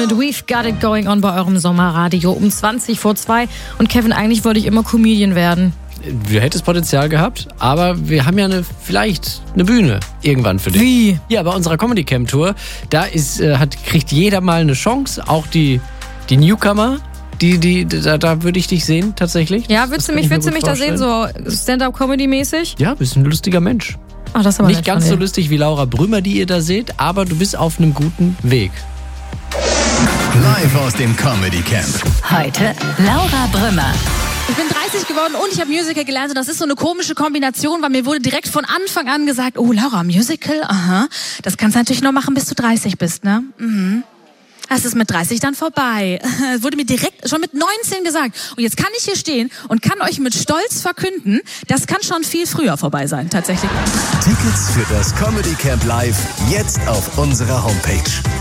mit We've Got It Going On bei eurem Sommerradio um 2:20. Und Kevin, eigentlich wollte ich immer Comedian werden. Du hättest Potenzial gehabt, aber wir haben ja vielleicht eine Bühne irgendwann für dich. Wie? Ja, bei unserer Comedy Camp Tour, da kriegt jeder mal eine Chance, auch die Newcomer. Da würde ich dich sehen, tatsächlich. Ja, würdest du mich da sehen, so Stand-up-Comedy-mäßig? Ja, bist ein lustiger Mensch. Ach, das ist aber nicht ganz so lustig wie Laura Brümmer, die ihr da seht, aber du bist auf einem guten Weg. Live aus dem Comedy Camp. Heute Laura Brümmer. Ich bin 30 geworden und ich habe Musical gelernt und das ist so eine komische Kombination, weil mir wurde direkt von Anfang an gesagt, oh Laura, Musical, aha, das kannst du natürlich nur machen, bis du 30 bist, ne? Mhm. Das ist mit 30 dann vorbei. Das wurde mir direkt schon mit 19 gesagt. Und jetzt kann ich hier stehen und kann euch mit Stolz verkünden, das kann schon viel früher vorbei sein, tatsächlich. Tickets für das Comedy Camp Live jetzt auf unserer Homepage.